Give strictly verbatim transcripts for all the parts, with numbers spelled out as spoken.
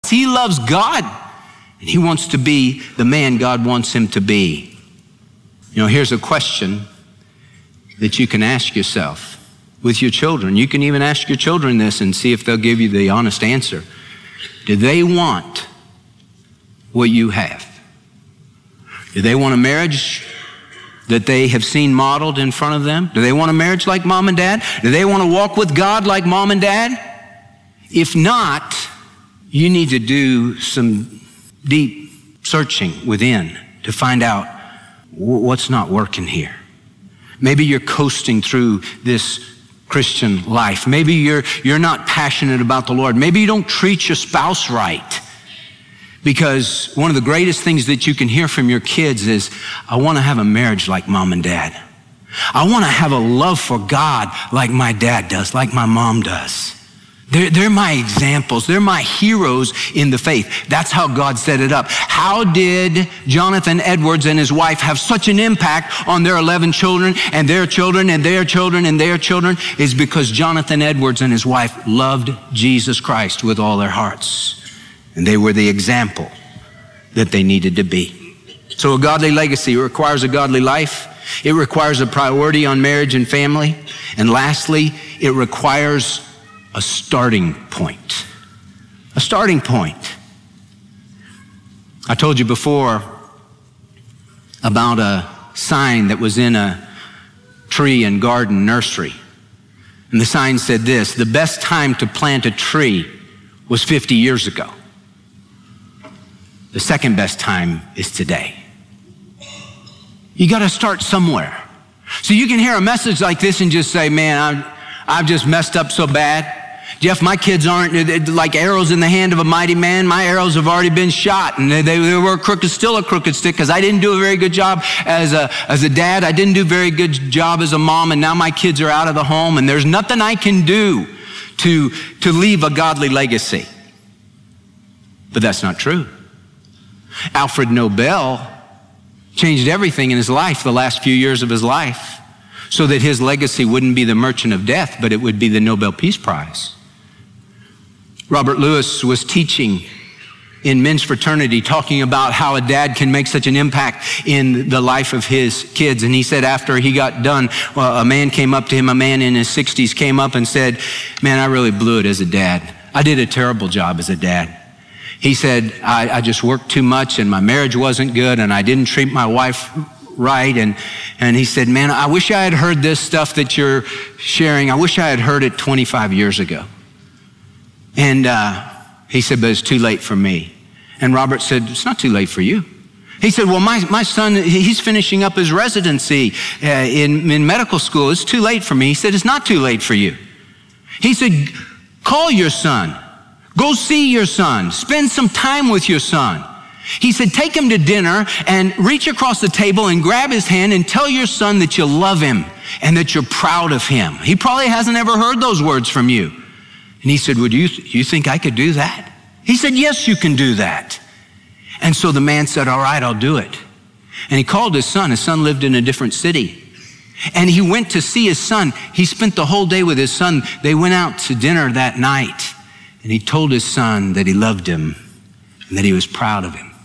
wants. He loves God, and he wants to be the man God wants him to be. You know, here's a question that you can ask yourself with your children. You can even ask your children this and see if they'll give you the honest answer. Do they want what you have? Do they want a marriage that they have seen modeled in front of them? Do they want a marriage like mom and dad? Do they want to walk with God like mom and dad? If not, you need to do some deep searching within to find out what's not working here. Maybe you're coasting through this Christian life. Maybe you're you're not passionate about the Lord. Maybe you don't treat your spouse right. Because one of the greatest things that you can hear from your kids is, I want to have a marriage like mom and dad. I want to have a love for God like my dad does, like my mom does. They're, they're my examples. They're my heroes in the faith. That's how God set it up. How did Jonathan Edwards and his wife have such an impact on their eleven children and their children and their children and their children? Is because Jonathan Edwards and his wife loved Jesus Christ with all their hearts. And they were the example that they needed to be. So a godly legacy requires a godly life. It requires a priority on marriage and family. And lastly, it requires a starting point. A starting point. I told you before about a sign that was in a tree and garden nursery. And the sign said this: the best time to plant a tree was fifty years ago. The second best time is today. You got to start somewhere. So you can hear a message like this and just say, man, I've, I've just messed up so bad. Jeff, my kids aren't like arrows in the hand of a mighty man. My arrows have already been shot, and they, they were crooked, still a crooked stick, because I didn't do a very good job as a, as a dad. I didn't do a very good job as a mom, and now my kids are out of the home, and there's nothing I can do to, to leave a godly legacy. But that's not true. Alfred Nobel changed everything in his life, the last few years of his life, so that his legacy wouldn't be the Merchant of Death, but it would be the Nobel Peace Prize. Robert Lewis was teaching in men's fraternity, talking about how a dad can make such an impact in the life of his kids. And he said after he got done, well, a man came up to him, a man in his sixties came up and said, man, I really blew it as a dad. I did a terrible job as a dad. He said, I, I just worked too much and my marriage wasn't good and I didn't treat my wife right. And, and he said, man, I wish I had heard this stuff that you're sharing. I wish I had heard it twenty-five years ago. And uh, he said, but it's too late for me. And Robert said, it's not too late for you. He said, well, my, my son, he's finishing up his residency uh, in, in medical school. It's too late for me. He said, it's not too late for you. He said, call your son. Go see your son. Spend some time with your son. He said, take him to dinner and reach across the table and grab his hand and tell your son that you love him and that you're proud of him. He probably hasn't ever heard those words from you. And he said, well, do you, th- you think I could do that? He said, yes, you can do that. And so the man said, all right, I'll do it. And he called his son. His son lived in a different city. And he went to see his son. He spent the whole day with his son. They went out to dinner that night. And he told his son that he loved him and that he was proud of him.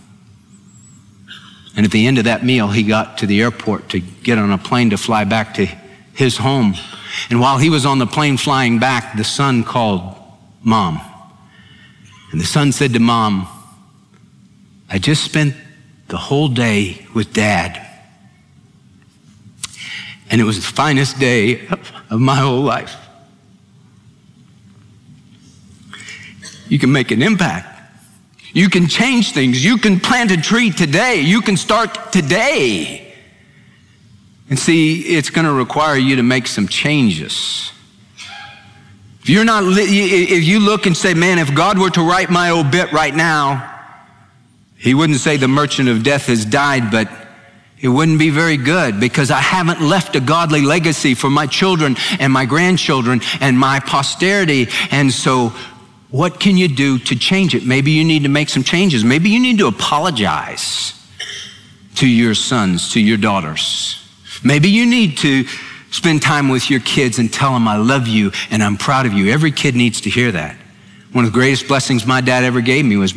And at the end of that meal, he got to the airport to get on a plane to fly back to his home. And while he was on the plane flying back, the son called Mom. And the son said to Mom, I just spent the whole day with Dad. And it was the finest day of my whole life. You can make an impact. You can change things. You can plant a tree today. You can start today. And see, it's going to require you to make some changes. If you're not, if you look and say, man, if God were to write my obit right now, he wouldn't say the merchant of death has died, but it wouldn't be very good because I haven't left a godly legacy for my children and my grandchildren and my posterity. And so what can you do to change it? Maybe you need to make some changes. Maybe you need to apologize to your sons, to your daughters. Maybe you need to spend time with your kids and tell them I love you and I'm proud of you. Every kid needs to hear that. One of the greatest blessings my dad ever gave me was